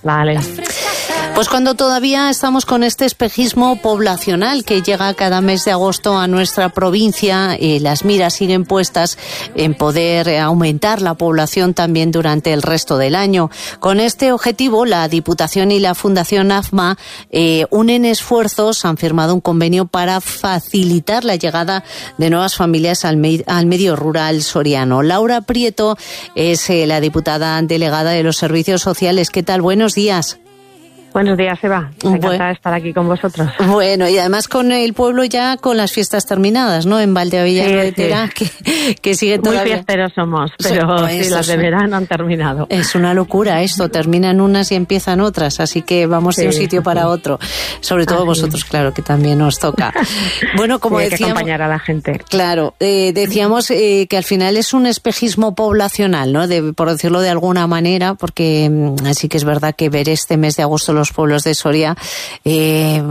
Vale. Pues cuando todavía estamos con este espejismo poblacional que llega cada mes de agosto a nuestra provincia, las miras siguen puestas en poder aumentar la población también durante el resto del año. Con este objetivo, la Diputación y la Fundación AFMA unen esfuerzos, han firmado un convenio para facilitar la llegada de nuevas familias al medio rural soriano. Laura Prieto es la diputada delegada de los servicios sociales. ¿Qué tal? Buenos días. Buenos días, Eva. Encantada de estar aquí con vosotros. Bueno, y además con el pueblo ya con las fiestas terminadas, ¿no? En Valdeavellano de Terá, que sigue todavía. Muy fiesteros somos, pero sí, las de verano han terminado. Es una locura esto, terminan unas y empiezan otras, así que vamos de un sitio para otro. Sobre todo vosotros, claro, que también os toca. Bueno, como hay que decíamos, acompañar a la gente. Claro, decíamos que al final es un espejismo poblacional, ¿no? Por decirlo de alguna manera, porque sí que es verdad que ver este mes de agosto los pueblos de Soria, es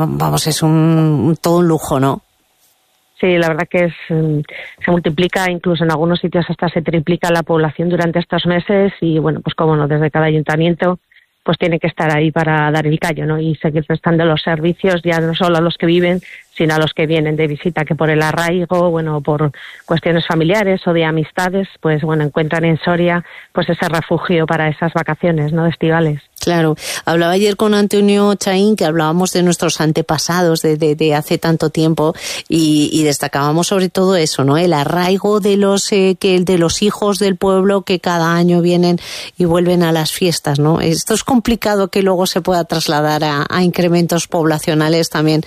todo un lujo, ¿no? Sí, la verdad que se multiplica, incluso en algunos sitios hasta se triplica la población durante estos meses y bueno, pues cómo no, desde cada ayuntamiento pues tiene que estar ahí para dar el callo, ¿no? Y seguir prestando los servicios ya no solo a los que viven, sino a los que vienen de visita, que por el arraigo, bueno, por cuestiones familiares o de amistades, pues bueno, encuentran en Soria pues ese refugio para esas vacaciones, ¿no? Estivales. Claro. Hablaba ayer con Antonio Chaín, que hablábamos de nuestros antepasados de hace tanto tiempo y destacábamos sobre todo eso, ¿no? El arraigo de los hijos del pueblo que cada año vienen y vuelven a las fiestas, ¿no? Esto es complicado que luego se pueda trasladar a incrementos poblacionales también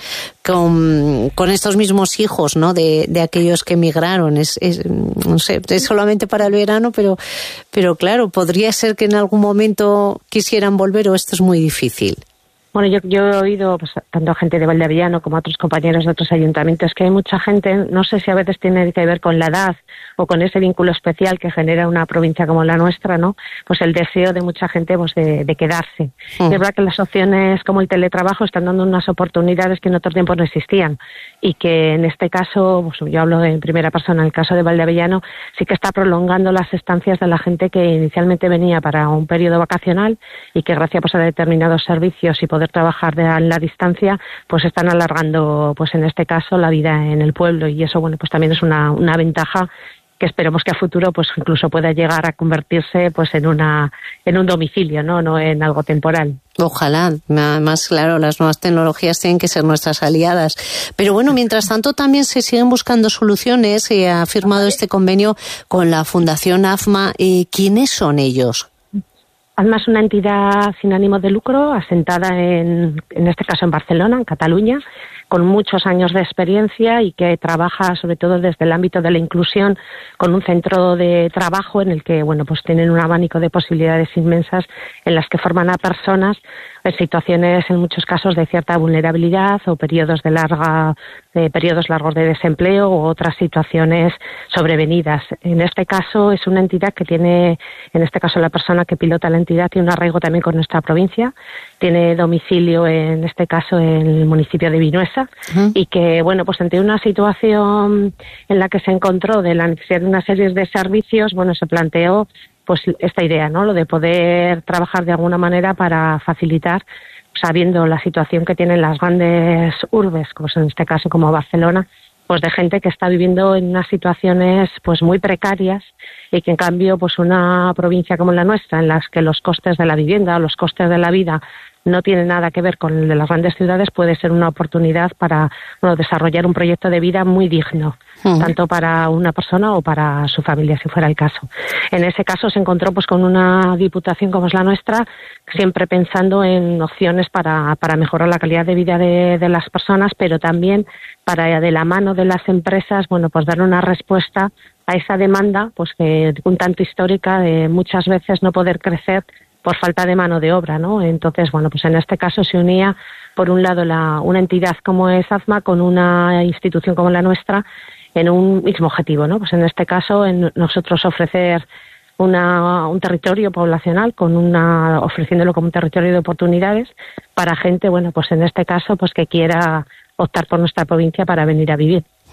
con estos mismos hijos, ¿no? De aquellos que emigraron. No sé, es solamente para el verano, pero claro, podría ser que en algún momento quisieran volver o esto es muy difícil. Bueno, yo he oído pues, tanto a gente de Valdeavellano como a otros compañeros de otros ayuntamientos que hay mucha gente, no sé si a veces tiene que ver con la edad o con ese vínculo especial que genera una provincia como la nuestra, ¿no? Pues el deseo de mucha gente pues de quedarse. Y es verdad que las opciones como el teletrabajo están dando unas oportunidades que en otro tiempo no existían y que en este caso, pues yo hablo en primera persona, en el caso de Valdeavellano, sí que está prolongando las estancias de la gente que inicialmente venía para un periodo vacacional y que gracias pues, a determinados servicios y poder trabajar a la distancia, pues están alargando, pues en este caso, la vida en el pueblo y eso, bueno, pues también es una ventaja que esperemos que a futuro, pues incluso pueda llegar a convertirse, pues en un domicilio, no en algo temporal. Ojalá, además, claro, las nuevas tecnologías tienen que ser nuestras aliadas. Pero bueno, mientras tanto también se siguen buscando soluciones. Se ha firmado este convenio con la Fundación AFMA. ¿Quiénes son ellos? AFMA es una entidad sin ánimo de lucro, asentada en este caso en Barcelona, en Cataluña, con muchos años de experiencia y que trabaja sobre todo desde el ámbito de la inclusión con un centro de trabajo en el que, bueno, pues tienen un abanico de posibilidades inmensas en las que forman a personas en situaciones, en muchos casos, de cierta vulnerabilidad o periodos largos de desempleo u otras situaciones sobrevenidas. En este caso es una entidad que tiene, en este caso la persona que pilota la entidad tiene un arraigo también con nuestra provincia, tiene domicilio en este caso en el municipio de Vinuesa y que, bueno, pues ante una situación en la que se encontró de la necesidad de una serie de servicios, bueno, se planteó pues esta idea, ¿no? Lo de poder trabajar de alguna manera para facilitar, sabiendo la situación que tienen las grandes urbes, pues en este caso como Barcelona, pues de gente que está viviendo en unas situaciones pues muy precarias y que en cambio pues una provincia como la nuestra, en las que los costes de la vivienda o los costes de la vida no tiene nada que ver con el de las grandes ciudades, puede ser una oportunidad para desarrollar un proyecto de vida muy digno, tanto para una persona o para su familia, si fuera el caso. En ese caso se encontró pues con una diputación como es la nuestra, siempre pensando en opciones para mejorar la calidad de vida de las personas, pero también para, de la mano de las empresas, bueno, pues dar una respuesta a esa demanda, pues que un tanto histórica de muchas veces no poder crecer por falta de mano de obra, ¿no? Entonces, bueno, pues en este caso se unía, por un lado, una entidad como es AFMA con una institución como la nuestra en un mismo objetivo, ¿no? Pues en este caso, nosotros ofrecer un territorio poblacional ofreciéndolo como un territorio de oportunidades para gente, bueno, pues en este caso, pues que quiera optar por nuestra provincia para venir a vivir.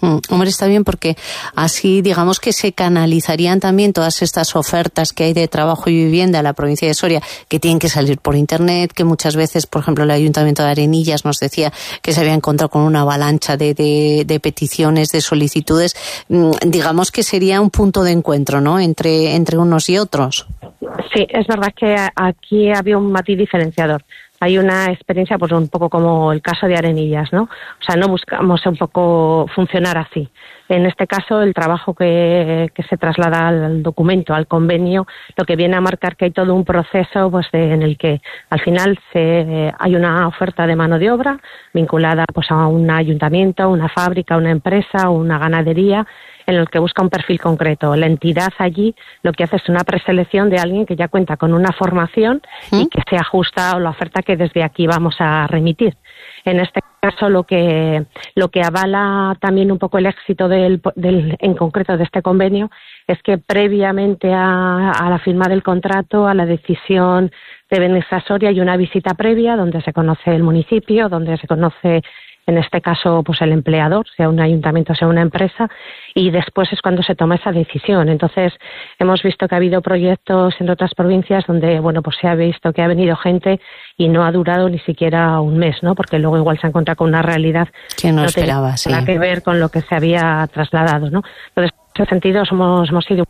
Hombre, está bien porque así digamos que se canalizarían también todas estas ofertas que hay de trabajo y vivienda en la provincia de Soria, que tienen que salir por internet, que muchas veces, por ejemplo, el Ayuntamiento de Arenillas nos decía que se había encontrado con una avalancha de peticiones, de solicitudes. Digamos que sería un punto de encuentro, ¿no?, entre unos y otros. Sí, es verdad que aquí había un matiz diferenciador. Hay una experiencia, pues un poco como el caso de Arenillas, ¿no? O sea, no buscamos un poco funcionar así. En este caso, el trabajo que se traslada al documento, al convenio, lo que viene a marcar que hay todo un proceso, pues en el que al final hay una oferta de mano de obra vinculada, pues a un ayuntamiento, una fábrica, una empresa, una ganadería, en el que busca un perfil concreto. La entidad allí lo que hace es una preselección de alguien que ya cuenta con una formación y que se ajusta a la oferta que desde aquí vamos a remitir. En este caso, lo que avala también un poco el éxito en concreto de este convenio es que previamente a la firma del contrato, a la decisión de venirse a Soria, hay una visita previa donde se conoce el municipio, donde se conoce, en este caso, pues el empleador, sea un ayuntamiento, sea una empresa, y después es cuando se toma esa decisión. Entonces, hemos visto que ha habido proyectos en otras provincias donde, bueno, pues se ha visto que ha venido gente y no ha durado ni siquiera un mes, ¿no? Porque luego igual se ha encontrado con una realidad que no esperaba, sí, nada que ver con lo que se había trasladado, ¿no? Entonces, en ese sentido, hemos sido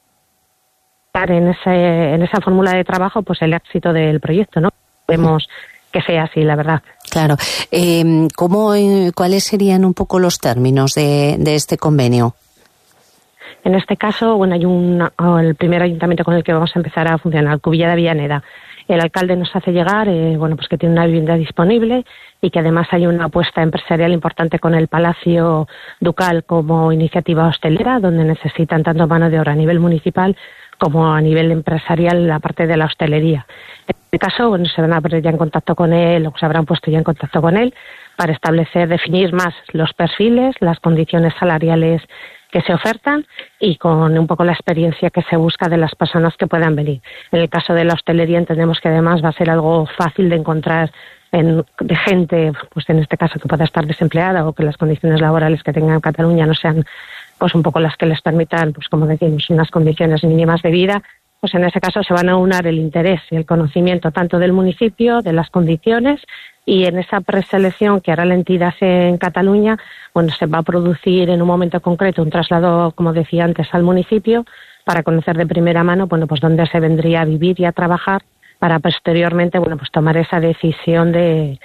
en esa fórmula de trabajo, pues el éxito del proyecto, ¿no? Vemos que sea así, la verdad. Claro. ¿Cuáles serían un poco los términos de este convenio? En este caso, bueno, hay el primer ayuntamiento con el que vamos a empezar a funcionar, Cubilla de Avellaneda. El alcalde nos hace llegar, bueno, pues que tiene una vivienda disponible y que además hay una apuesta empresarial importante con el Palacio Ducal como iniciativa hostelera, donde necesitan tanto mano de obra a nivel municipal como a nivel empresarial la parte de la hostelería. En este caso, bueno, se van a poner ya en contacto con él, o se habrán puesto ya en contacto con él para definir más los perfiles, las condiciones salariales que se ofertan y con un poco la experiencia que se busca de las personas que puedan venir. En el caso de la hostelería entendemos que además va a ser algo fácil de encontrar de gente, pues en este caso que pueda estar desempleada o que las condiciones laborales que tenga en Cataluña no sean pues un poco las que les permitan, pues como decimos, unas condiciones mínimas de vida. Pues en ese caso se van a unar el interés y el conocimiento tanto del municipio, de las condiciones, y en esa preselección que hará la entidad en Cataluña, bueno, se va a producir en un momento concreto un traslado, como decía antes, al municipio para conocer de primera mano, bueno, pues dónde se vendría a vivir y a trabajar para posteriormente, bueno, pues tomar esa decisión de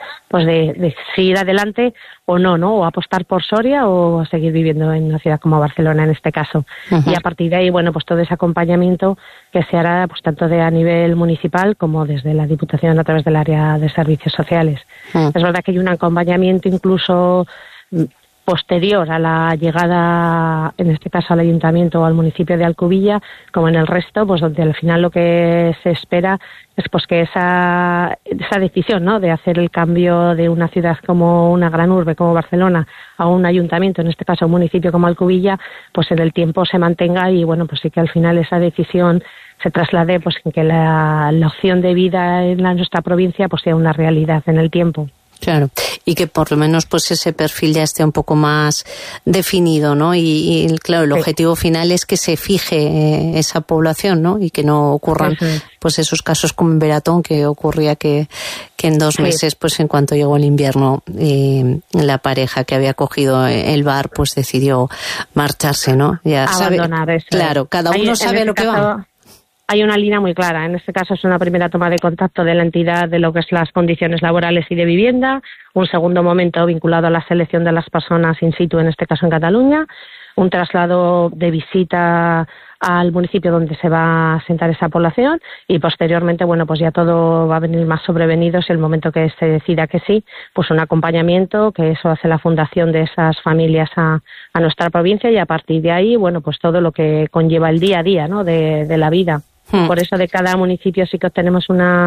si ir adelante o no, o apostar por Soria o seguir viviendo en una ciudad como Barcelona en este caso. Uh-huh. Y a partir de ahí, bueno, pues todo ese acompañamiento que se hará pues tanto a nivel municipal como desde la Diputación a través del área de servicios sociales. Uh-huh. Es verdad que hay un acompañamiento incluso posterior a la llegada, en este caso al ayuntamiento o al municipio de Alcubilla, como en el resto, pues donde al final lo que se espera es pues que esa decisión, ¿no?, de hacer el cambio de una ciudad como una gran urbe como Barcelona a un ayuntamiento, en este caso un municipio como Alcubilla, pues en el tiempo se mantenga y bueno, pues sí que al final esa decisión se traslade pues en que la opción de vida en nuestra provincia pues sea una realidad en el tiempo. Claro, y que por lo menos pues ese perfil ya esté un poco más definido, ¿no? Y claro, el objetivo final es que se fije esa población, ¿no? Y que no ocurran pues esos casos como en Beratón, que ocurría que en 2 meses, pues en cuanto llegó el invierno, la pareja que había cogido el bar pues decidió marcharse, ¿no? Ya abandonar sabe, eso. Claro, cada uno sabe a lo que va. Hay una línea muy clara. En este caso es una primera toma de contacto de la entidad de lo que es las condiciones laborales y de vivienda, un segundo momento vinculado a la selección de las personas in situ, en este caso en Cataluña, un traslado de visita al municipio donde se va a sentar esa población y posteriormente, bueno, pues ya todo va a venir más sobrevenido si el momento que se decida que sí, pues un acompañamiento, que eso hace la fundación de esas familias a nuestra provincia y a partir de ahí, bueno, pues todo lo que conlleva el día a día, ¿no?, de la vida. Por eso de cada municipio sí que obtenemos una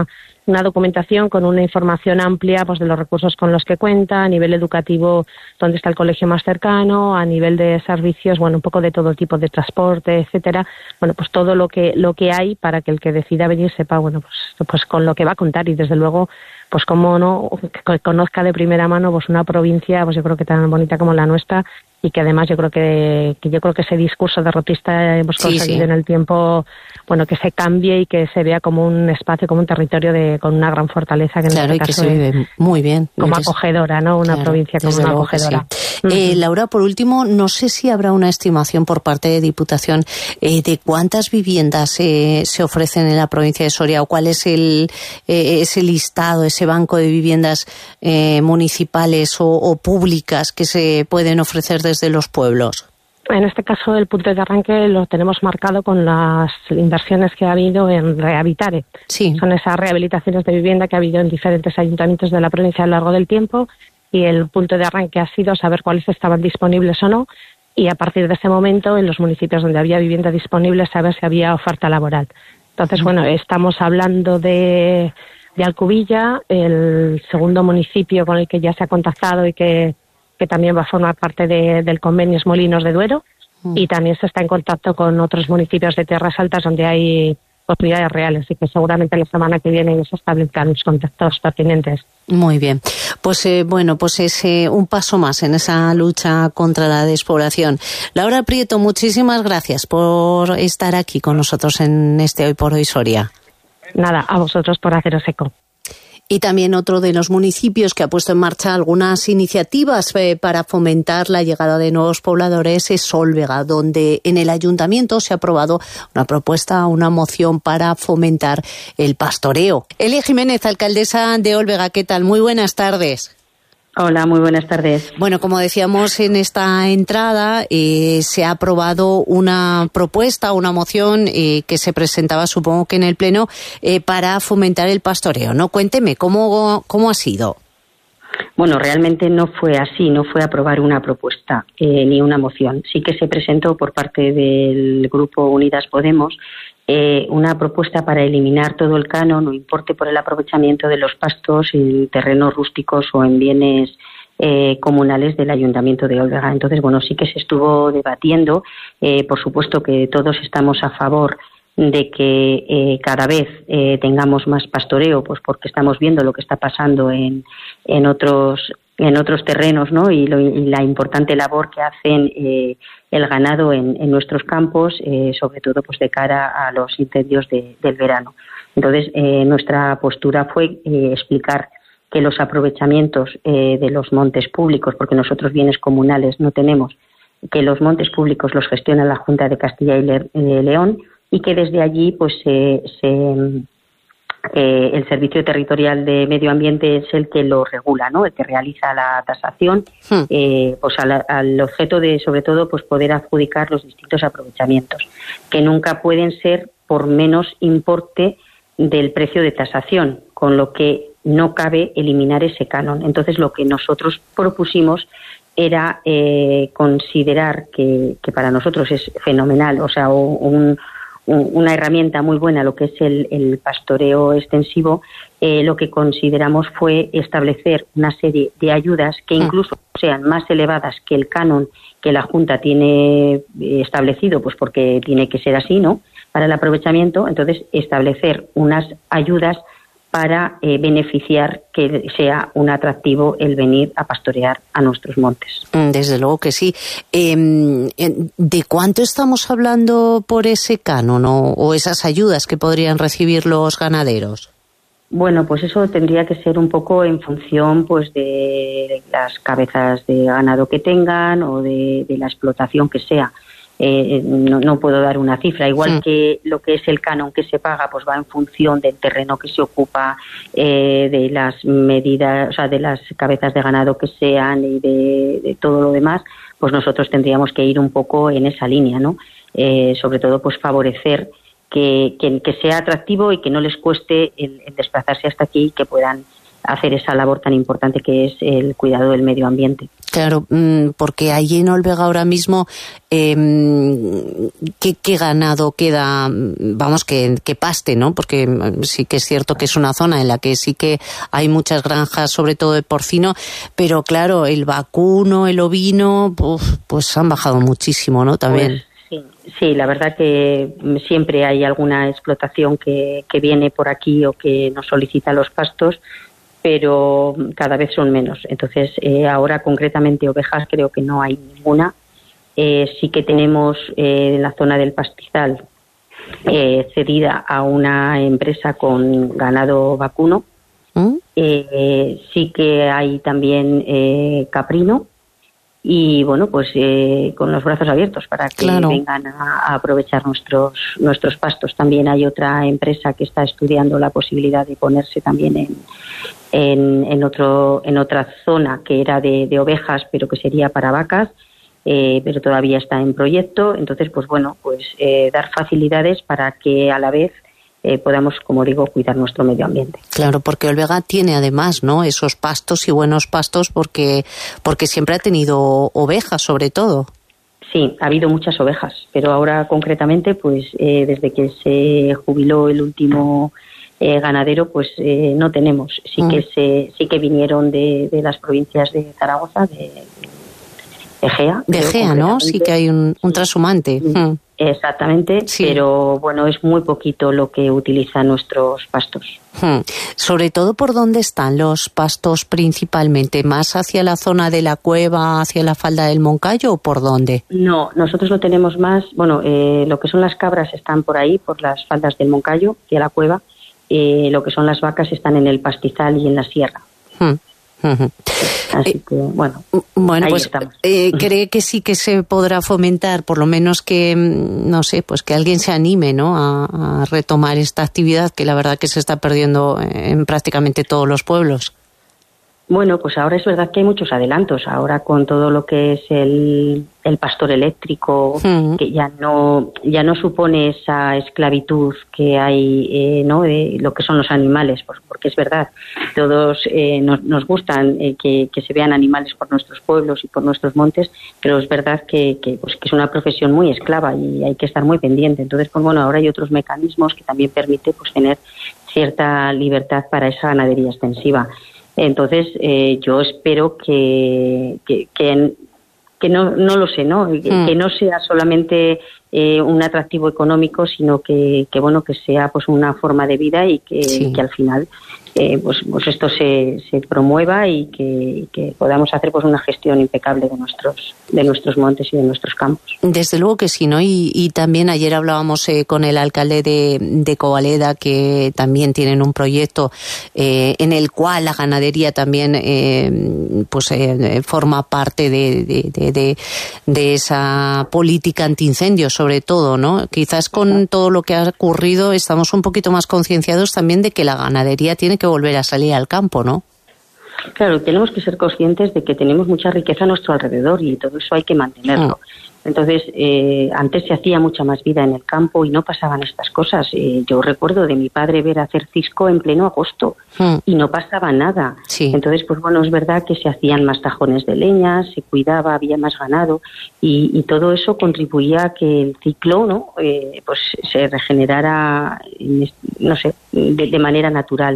una documentación con una información amplia pues de los recursos con los que cuenta, a nivel educativo dónde está el colegio más cercano, a nivel de servicios, bueno, un poco de todo tipo de transporte, etcétera. Bueno, pues todo lo que hay para que el que decida venir sepa, bueno, pues con lo que va a contar, y desde luego pues cómo no, que conozca de primera mano pues una provincia, pues yo creo que tan bonita como la nuestra, y que además yo creo que ese discurso derrotista hemos conseguido en el tiempo, bueno, que se cambie y que se vea como un espacio, como un territorio con una gran fortaleza, que en este caso que se vive muy bien, como acogedora, ¿no? Una provincia como una acogedora. Sí. Laura, por último, no sé si habrá una estimación por parte de Diputación de cuántas viviendas se ofrecen en la provincia de Soria, o cuál es ese listado, ese banco de viviendas municipales o públicas que se pueden ofrecer desde los pueblos. En este caso, el punto de arranque lo tenemos marcado con las inversiones que ha habido en Rehabilitare. Sí. Son esas rehabilitaciones de vivienda que ha habido en diferentes ayuntamientos de la provincia a lo largo del tiempo, y el punto de arranque ha sido saber cuáles estaban disponibles o no, y a partir de ese momento, en los municipios donde había vivienda disponible, saber si había oferta laboral. Entonces, bueno, estamos hablando de Alcubilla, el segundo municipio con el que ya se ha contactado y que también va a formar parte del convenio es Molinos de Duero, y también se está en contacto con otros municipios de Tierras Altas donde hay posibilidades reales, y que seguramente la semana que viene se establezcan los contactos pertinentes. Muy bien. Pues es un paso más en esa lucha contra la despoblación. Laura Prieto, muchísimas gracias por estar aquí con nosotros en este Hoy por Hoy Soria. Nada, a vosotros por haceros eco. Y también otro de los municipios que ha puesto en marcha algunas iniciativas para fomentar la llegada de nuevos pobladores es Sólvega, donde en el ayuntamiento se ha aprobado una moción para fomentar el pastoreo. Elia Jiménez, alcaldesa de Sólvega, ¿qué tal? Muy buenas tardes. Hola, muy buenas tardes. Bueno, como decíamos en esta entrada, se ha aprobado una propuesta, una moción que se presentaba, supongo que en el Pleno, para fomentar el pastoreo, ¿no? Cuénteme, ¿cómo ha sido? Bueno, realmente no fue así, no fue aprobar una propuesta ni una moción. Sí que se presentó por parte del Grupo Unidas Podemos una propuesta para eliminar todo el canon o importe por el aprovechamiento de los pastos en terrenos rústicos o en bienes comunales del Ayuntamiento de Sólvega. Entonces, bueno, sí que se estuvo debatiendo. Por supuesto que todos estamos a favor de que cada vez tengamos más pastoreo, pues porque estamos viendo lo que está pasando en otros terrenos, ¿no? Y la importante labor que hacen el ganado en nuestros campos, sobre todo pues de cara a los incendios del verano. Entonces, nuestra postura fue explicar que los aprovechamientos de los montes públicos, porque nosotros bienes comunales no tenemos, que los montes públicos los gestiona la Junta de Castilla y León, y que desde allí pues el Servicio Territorial de Medio Ambiente es el que lo regula, ¿no? El que realiza la tasación, pues al objeto de, sobre todo, pues poder adjudicar los distintos aprovechamientos, que nunca pueden ser por menos importe del precio de tasación, con lo que no cabe eliminar ese canon. Entonces, lo que nosotros propusimos era considerar que para nosotros es fenomenal, o sea, una herramienta muy buena, lo que es el pastoreo extensivo. Lo que consideramos fue establecer una serie de ayudas que incluso sean más elevadas que el canon que la Junta tiene establecido, pues porque tiene que ser así, ¿no?, para el aprovechamiento. Entonces, establecer unas ayudas para beneficiar que sea un atractivo el venir a pastorear a nuestros montes. Desde luego que sí. ¿De cuánto estamos hablando por ese canon o esas ayudas que podrían recibir los ganaderos? Bueno, pues eso tendría que ser un poco en función pues de las cabezas de ganado que tengan o de la explotación que sea. No puedo dar una cifra, igual que lo que es el canon que se paga pues va en función del terreno que se ocupa, de las medidas, o sea, de las cabezas de ganado que sean y de todo lo demás. Pues nosotros tendríamos que ir un poco en esa línea, ¿no? Sobre todo pues favorecer que sea atractivo y que no les cueste el desplazarse hasta aquí, y que puedan hacer esa labor tan importante que es el cuidado del medio ambiente. Claro, porque allí en Olvega ahora mismo, ¿qué ganado queda? Vamos, que paste, ¿no? Porque sí que es cierto que es una zona en la que sí que hay muchas granjas, sobre todo de porcino, pero claro, el vacuno, el ovino, pues han bajado muchísimo, ¿no? También. Pues, sí, la verdad que siempre hay alguna explotación que viene por aquí o que nos solicita los pastos, pero cada vez son menos. Entonces, ahora concretamente ovejas creo que no hay ninguna. Sí que tenemos en la zona del pastizal cedida a una empresa con ganado vacuno. Sí que hay también caprino. Y bueno, pues con los brazos abiertos para que vengan a aprovechar nuestros pastos. También hay otra empresa que está estudiando la posibilidad de ponerse también en otra zona que era de ovejas, pero que sería para vacas, pero todavía está en proyecto. Entonces, pues bueno, pues dar facilidades para que a la vez podamos, como digo, cuidar nuestro medio ambiente. Claro, porque Olvega tiene además, ¿no?, esos pastos y buenos pastos porque siempre ha tenido ovejas, sobre todo. Sí, ha habido muchas ovejas, pero ahora concretamente, pues desde que se jubiló el último ganadero, pues no tenemos. Sí que vinieron de las provincias de Zaragoza, de Egea. De Egea, ¿no? Sí que hay un trashumante. Exactamente, sí. Pero bueno, es muy poquito lo que utilizan nuestros pastos. Sobre todo, ¿por dónde están los pastos principalmente? ¿Más hacia la zona de la cueva, hacia la falda del Moncayo o por dónde? No, nosotros lo tenemos más, bueno, lo que son las cabras están por ahí, por las faldas del Moncayo, hacia la cueva. Lo que son las vacas están en el pastizal y en la sierra. Así que, bueno pues cree que sí que se podrá fomentar, por lo menos que, no sé, pues que alguien se anime, ¿no?, a retomar esta actividad que la verdad que se está perdiendo en prácticamente todos los pueblos. Bueno, pues ahora es verdad que hay muchos adelantos. Ahora con todo lo que es el pastor eléctrico, que ya no supone esa esclavitud que hay, ¿no?, de lo que son los animales, porque es verdad, todos nos gustan que se vean animales por nuestros pueblos y por nuestros montes, pero es verdad que es una profesión muy esclava y hay que estar muy pendiente. Entonces, pues bueno, ahora hay otros mecanismos que también permiten pues tener cierta libertad para esa ganadería extensiva. Entonces, yo espero que no lo sé, ¿no? Que no sea solamente un atractivo económico, sino que bueno, que sea pues una forma de vida y que al final pues esto se promueva y que podamos hacer pues una gestión impecable de nuestros montes y de nuestros campos. Desde luego que sí, ¿no? Y también ayer hablábamos con el alcalde de Covaleda, que también tienen un proyecto en el cual la ganadería también forma parte de esa política antiincendios, sobre todo, ¿no? Quizás con todo lo que ha ocurrido estamos un poquito más concienciados también de que la ganadería tiene que volver a salir al campo, ¿no? Claro, tenemos que ser conscientes de que tenemos mucha riqueza a nuestro alrededor y todo eso hay que mantenerlo. Entonces, antes se hacía mucha más vida en el campo y no pasaban estas cosas. Yo recuerdo de mi padre ver hacer cisco en pleno agosto y no pasaba nada. Sí. Entonces, pues bueno, es verdad que se hacían más tajones de leña, se cuidaba, había más ganado y todo eso contribuía a que el ciclo, ¿no?, pues se regenerara, no sé, de manera natural.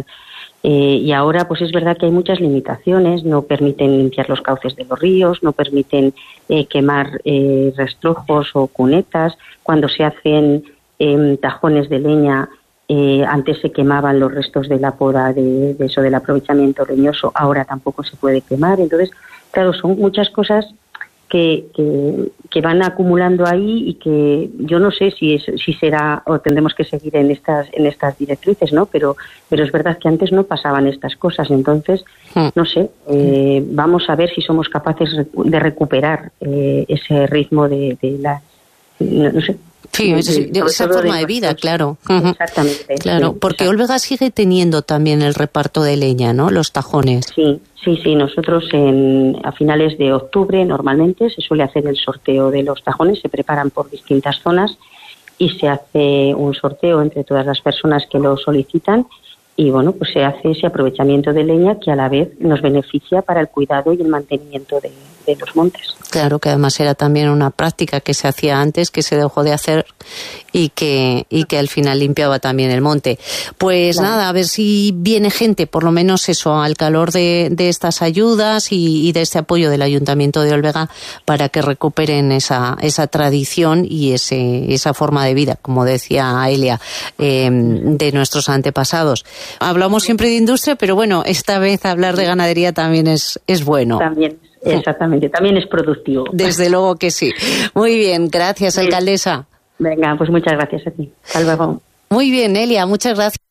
Y ahora pues es verdad que hay muchas limitaciones, no permiten limpiar los cauces de los ríos, no permiten quemar rastrojos o cunetas. Cuando se hacen tajones de leña, antes se quemaban los restos de la poda de eso del aprovechamiento leñoso, ahora tampoco se puede quemar. Entonces, claro, son muchas cosas que van acumulando ahí y que yo no sé si será o tendremos que seguir en estas directrices, ¿no? Pero es verdad que antes no pasaban estas cosas. Entonces, no sé, vamos a ver si somos capaces de recuperar ese ritmo de la, no sé. Sí, esa forma de vida, claro. Exactamente. Claro, sí, porque Olvega sigue teniendo también el reparto de leña, ¿no?, los tajones. Sí. Nosotros a finales de octubre normalmente se suele hacer el sorteo de los tajones, se preparan por distintas zonas y se hace un sorteo entre todas las personas que lo solicitan y bueno, pues se hace ese aprovechamiento de leña que a la vez nos beneficia para el cuidado y el mantenimiento de los montes. Claro, que además era también una práctica que se hacía antes, que se dejó de hacer y que al final limpiaba también el monte. Pues claro. Nada, a ver si viene gente, por lo menos eso, al calor de estas ayudas y de este apoyo del Ayuntamiento de Olvega para que recuperen esa tradición y esa forma de vida, como decía Elia, de nuestros antepasados. Hablamos siempre de industria, pero bueno, esta vez hablar de ganadería también es bueno. También. Exactamente, también es productivo. Desde luego que sí. Muy bien, gracias, alcaldesa. Venga, pues muchas gracias a ti. Hasta luego. Muy bien, Elia, muchas gracias.